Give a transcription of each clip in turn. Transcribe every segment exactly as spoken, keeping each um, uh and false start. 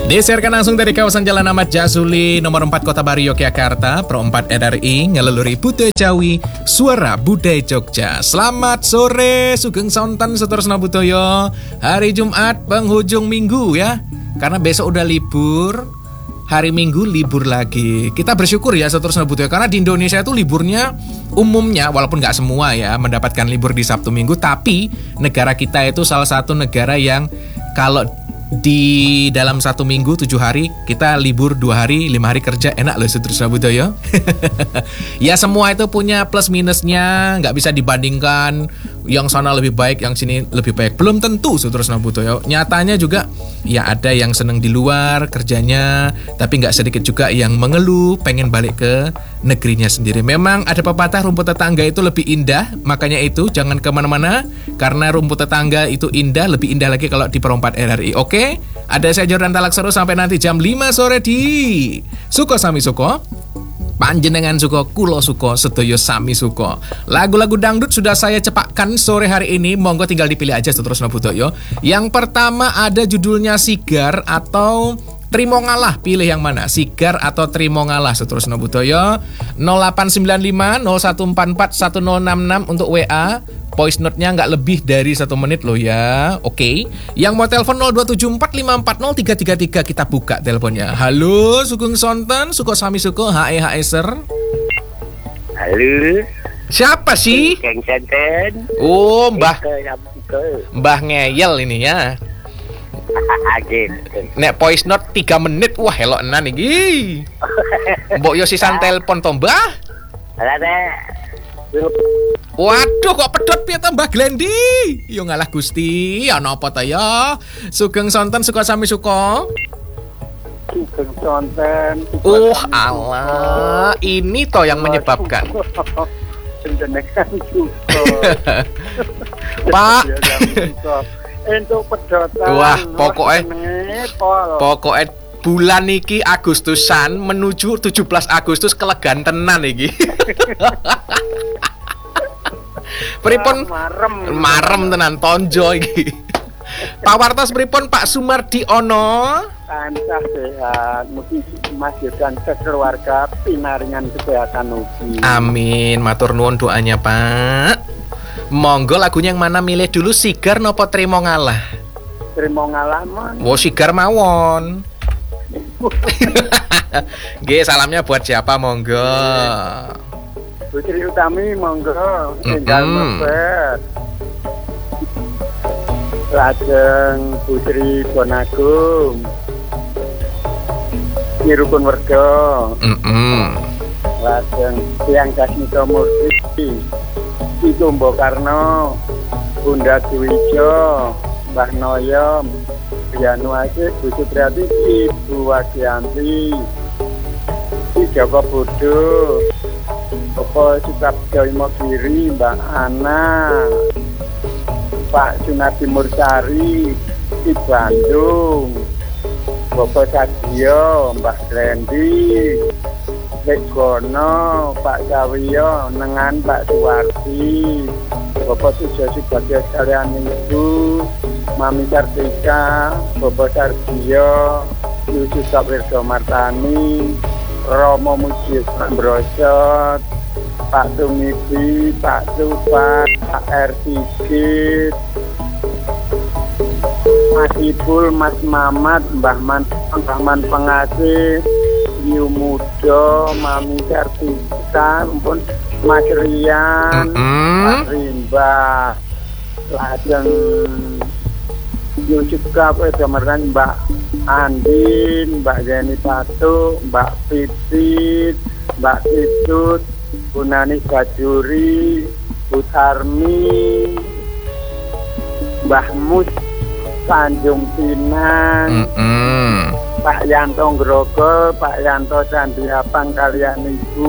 Disiarkan langsung dari kawasan Jalan Ahmad Jazuli, nomor empat Kota Baru, Yogyakarta, Pro empat R R I, ngeleluri Budaya Jawi, Suara Budaya Jogja. Selamat sore, Sugeng Sonten Setoresna Budoyo. Hari Jumat, penghujung minggu ya. Karena besok udah libur, hari Minggu libur lagi. Kita bersyukur ya Setoresna Budoyo, karena di Indonesia itu liburnya umumnya, walaupun nggak semua ya, mendapatkan libur di Sabtu Minggu. Tapi negara kita itu salah satu negara yang kalau di dalam satu minggu tujuh hari kita libur dua hari, lima hari kerja, enak loh Setoresna Budoyo. Ya semua itu punya plus minusnya, nggak bisa dibandingkan yang sana lebih baik, yang sini lebih baik. Belum tentu Setoresna Budoyo. Nyatanya juga ya ada yang seneng di luar kerjanya, tapi nggak sedikit juga yang mengeluh pengen balik ke negerinya sendiri. Memang ada pepatah rumput tetangga itu lebih indah, makanya itu jangan kemana-mana, karena rumput tetangga itu indah, lebih indah lagi kalau di Pro empat R R I. Oke, ada saya Jordan Talaksero sampai nanti jam lima sore di Suko Sami Suko. Panjenengan suko, kulo suko, sedoyo sami suko. Lagu-lagu dangdut sudah saya cepakkan sore hari ini. Monggo tinggal dipilih aja Setoresna Budoyo. Yang pertama ada judulnya Sigar atau Trimo Ngalah. Pilih yang mana? Sigar atau Trimo Ngalah Setoresna Budoyo. nol delapan sembilan lima nol satu empat empat satu nol enam enam untuk W A. Voice note-nya nggak lebih dari satu menit loh ya. Oke, okay. Yang mau telepon nol dua tujuh empat lima empat nol tiga tiga tiga, kita buka teleponnya. Halo Sugeng Sonten, Suko Sami Suko, H E H E Ser. Halo. Siapa sih? Kang Sonten. Oh, Mbah. Mbah ngeyel ini ya. Nek voice note tiga menit, wah elok enan iki. Mbok yo sisan telepon to, Mbah. Ala Waduh, kok pedot piye to Mbah Glendi? Yo ngalah Gusti, ana apa ta ya? Sugeng Sonten Suko Sami Suko. Sugeng Sonten. Oh, Allah, ini toh yang menyebabkan. Jenengan Suko. Pak. Entuk pedotan. Wah, pokoknya pokoknya bulan iki Agustusan menuju tujuh belas Agustus kelegan tenan iki. Pripun marem marem tenan tonjo iki. Pak Wartos pripun Pak Sumardi ono? Tansah sehat, mugi Mas dan keluarga pinaringan kesehatan ugi. Amin, matur nuwun doanya Pak. Monggo lagunya yang mana milih dulu, Sigar nopo Trimo Ngalah? Trimo Ngalah mon. Wo Sigar mawon. Nggih, salamnya buat siapa monggo? Putri Utami monggo, tinggal mm -hmm. mepet. Lajeng Putri Bonagung, Nirukun Werdo, mm -hmm. lajeng Tiang Dasmito Murti, Iku Mbokarno, Bunda Duwijo, Mbah Noyo, Yanu Asik, Bu Supriyati, Ibu Wagianti, Joko Budo, Bapak Suprapto Imogiri, Mbak Ana, Pak Sunardi Mursari di Bandung, Bapak Sadio, Mbak Glendi, Lek Gono, Pak Sawiyo, Nengan Pak Suwardi, Bapak Sujosi Badia sekalian Ibu, Mami Sartika, Bapak Sardio, Yusuf Sabirdo Martani, Romo Mujius Brosot, Pak Tumibi, Pak Tupan, Pak R. Sigit, Mas Ibul, Mas Mamat, Mbah Man, Mbah Man Pengasih, Yu Mudo, Mami Sartika, Mumpun Mas Rian, mm -hmm. Pak Rimba, lajeng Yusuf Kape Gameran, Mbak Andin, Mbak Jenny Patu, Mbak Pipit, Mbak Tidut, Bu Nani Bajuri, Bu Tarmi, Mbah Mus, Tanjung Pinang, mm -hmm. Pak Yanto Grogol, Pak Yanto Candi Apang kalian Ibu.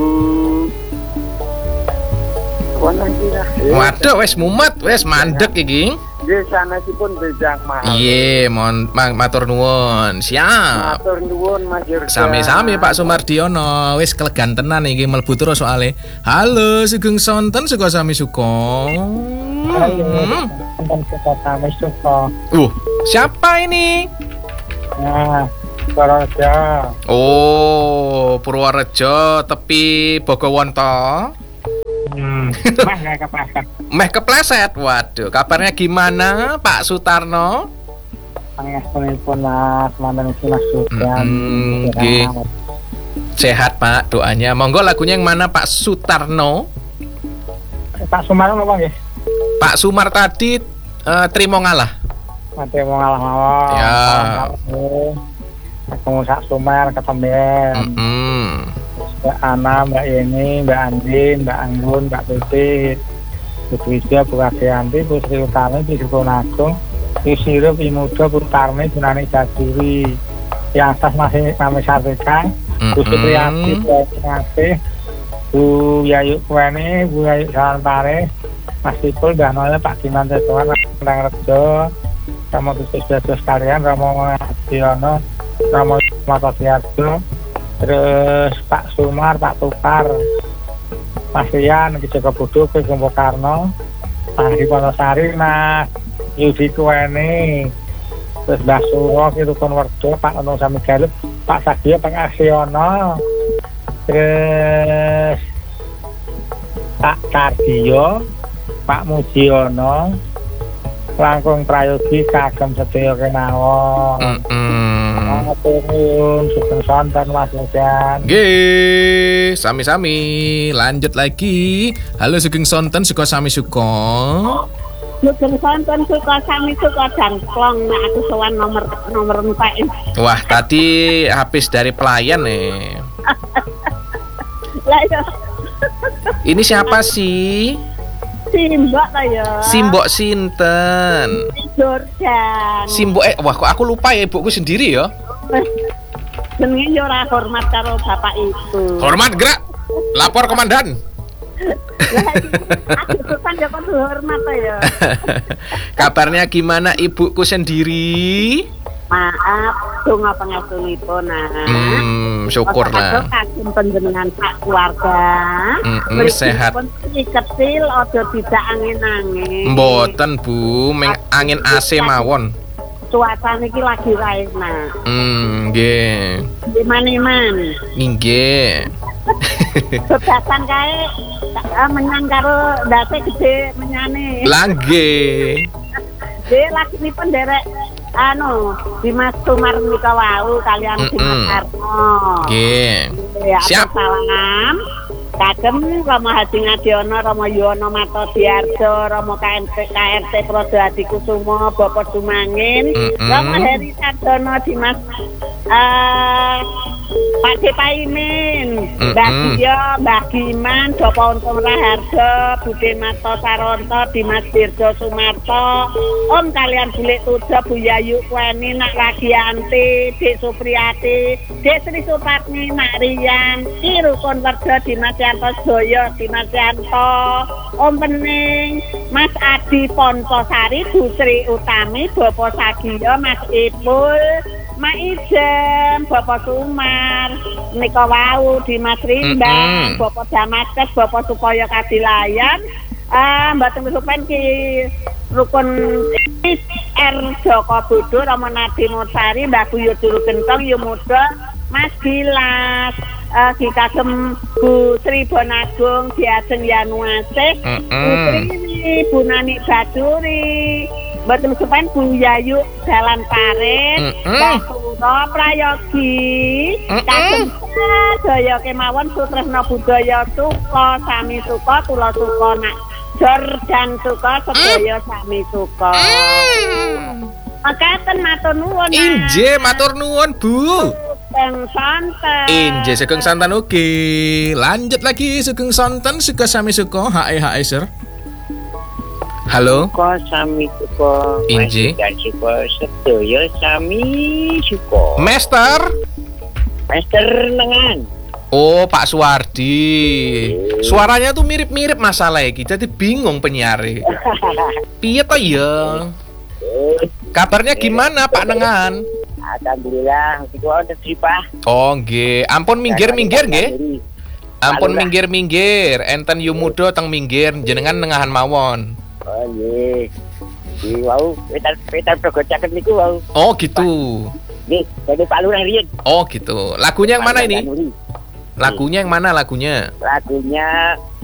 Waduh, wes mumet, wes mandek iki. Nggih sanesipun bejang mahal. Iya, mohon matur nuwun. Siap. Matur nuwun Mas Yurga. Sami-sami Pak Sumardiono. Wis kelegan tenan iki mlebu terus soalé. Halo, Sugeng Sonten Suko Sami Suko. Halo. Sonten Suko Sami Suko. Uh, siapa ini? Nah, Purworejo. Oh, Purworejo tepi Bogowonto. Hmm, meh gak kepleset. Meh kepleset. Waduh, kabarnya gimana Pak Sutarno? Pangestunipun Mas, manten iki Mas Sudan. Mm, nggih. Sehat Pak, doanya. Monggo lagunya yang mana Pak Sutarno? Pak Sumar apa nggih? Pak Sumar tadi uh, Trimo ngalah. Mati mau ngalah mawon. Ya. Ketemu Sak Sumar ketemben. Mm -mm. Mbak Ana, Mbak Yeni, Mbak Andin, Mbak Anggun, Mbak Putih, Putri Wisya, Bu Kagianti, Putri Utami, Putri Agung, Yusiro, Imudo, Putarni, Bunani Jaduri, yang atas masih kami sampaikan, Bu Supriyati, Bu Ngasih, Bu Yayu Kueni, Bu Yayu Jalan Pare, Mas Ipul, Mbak Noel, Pak Diman Tetuan, Rendang Rejo, Romo Kustus sekalian, Romo Adiono, Romo Matosiarjo, terus Pak Sumar, Pak Tukar, Mas Rian, Kijoko Budu, Kijoko Karno, Pak Diponosari, Mas Yudi Kueni, terus Mbak Suro, Kirukun Werdo, Pak Untung Sami Galup, Pak Sadio, Pak Asiono, terus Pak Tardio, Pak Mujiono, langkung prayogi kagem sedaya kemawon. Mm-mm. Turun sugeng sonten Mas Hujan. Nggih, sami-sami. Lanjut lagi. Halo sugeng sonten suka sami suka. Sugeng sonten suka sami suka jangklong nek aku sowan nomor nomor empat. Wah, tadi habis dari pelayan nih. Lah ya. Ini siapa sih? Simbok ta ya. Simbok sinten? Jordan. Simbok eh wah kok aku lupa ya ibuku sendiri ya. Jenenge yo ora hormat karo bapak itu. Hormat gerak. Lapor komandan. Lah aku kan yo kudu hormat ta ya. Kabarnya gimana ibuku sendiri? Maaf, donga pangastunipun nah. Hmm, syukurlah. Kagem panjenengan sak keluarga. Mm-mm, sehat. Kecil aja tidak angin-angin. Mboten Bu, meng angin A C mawon. Cuaca niki lagi ra enak. Hmm, nggih. Di mana-man. Nggih. Sedasan kae menyang karo ndase gede menyane. Lah nggih. Nggih lagi nipun derek anu Dimas Sumar nika wau kalian Mm-mm. Dimas Karno. Nggih. Ya, Siap. salam. Kagem Romo Hadi Ngadiono, Romo Yono Mato Diarjo, Romo K N P K R T Prodo Adi Kusumo, Bapak Sumangin, Mm-mm. Romo Heri Sardono, Dimas uh, Pak Depaimin, Mbak Mm-mm. Dio, Mbak Giman, Joko Untung Raharjo, Bude Mato Saronto, Dimas Dirjo Sumarto, Om kalian Bulik Tujo, Bu Yayu Kueni, Nak Ragianti, Dek Supriyati, Dek Sri Supatni, Nak Rian, Kirukun Werdo, Dimas Yanto Joyo, Dimas Yanto, Om Pening, Mas Adi Pontosari, Bu Sri Utami, Bapak Sagiyo, Mas Ipul, Mak Ijem, Bapak Sumar, nika wau Dimas Rimbang, Mm-mm. Bapak Damaskes, Bapak Supoyo Kadilayan, ah mboten kesupen ki rukun R Joko Budu, Romo Nadi Mutsari, Mbak Buyo Juru Gentong, Yumuda, Mas Gilas, uh, Ki Kagem Bu Sri Bonagung, Diajeng Yanuasih, Putri Bu Nani Baduri, mboten kesupen Bu Yayu Jalan Parit, Mm-mm. Mbak Suro Prayogi, Mm-mm. Kagem Daya kemawon Sutresna Budaya Suka, Sami Suka, Kula Suka, Nak Jordan Suka, sedaya sami suka. Makaten matur nuwun. Inje matur nuwun Bu. Sugeng santen. Inje sugeng santen ugi. Lanjut lagi sugeng santen suka sami suka hae hae sir. Halo. Suka sami suka. Inji. Dan suka sedaya sami suka. Master. Master nengan. Oh Pak Suwardi. Suaranya tuh mirip-mirip masalah iki. Jadi bingung penyiare. Piye to ya? Kabarnya gimana Pak Nengan? Alhamdulillah, iku ada sipah. Oh nggih. Ampun minggir-minggir nggih. Ampun minggir-minggir. Enten yumudo teng minggir jenengan nengahan mawon. Oh nggih. Iki wau wetan-wetan progo caket niku wau. Oh gitu. Nih, dari Pak Lurah Rian. Oh gitu. Lagunya yang mana ini? Danuri. Lagunya yang mana lagunya? Lagunya